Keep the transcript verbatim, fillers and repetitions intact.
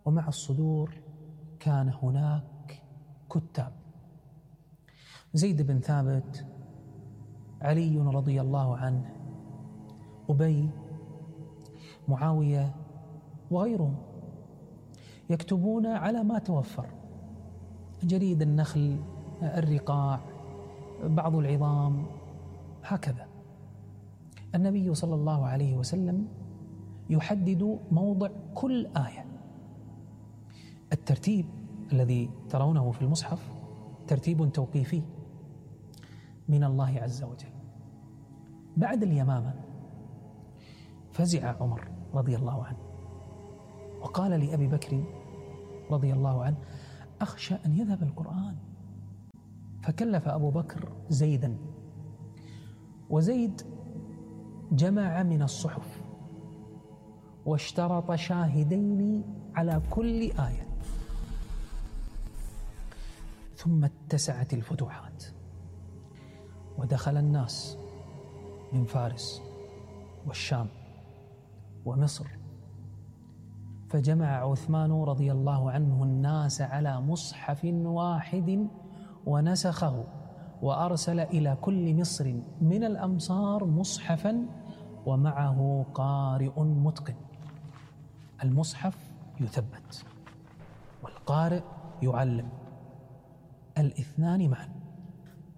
ومع الصدور كان هناك كتاب. زيد بن ثابت، علي رضي الله عنه، أبي، معاوية وغيرهم يكتبون على ما توفر، جريد النخل، الرقاع، بعض العظام، هكذا. النبي صلى الله عليه وسلم يحدد موضع كل آية. الترتيب الذي ترونه في المصحف ترتيب توقيفي من الله عز وجل. بعد اليمامة فزع عمر رضي الله عنه وقال لأبي بكر رضي الله عنه: أخشى أن يذهب القرآن. فكلف أبو بكر زيدا، وزيد جمع من الصحف واشترط شاهدين على كل آية، ثم اتسعت الفتوحات ودخل الناس من فارس والشام ومصر، فجمع عثمان رضي الله عنه الناس على مصحف واحد ونسخه، وأرسل إلى كل مصر من الأمصار مصحفا ومعه قارئ متقن. المصحف يثبت والقارئ يعلم، الاثنان معا.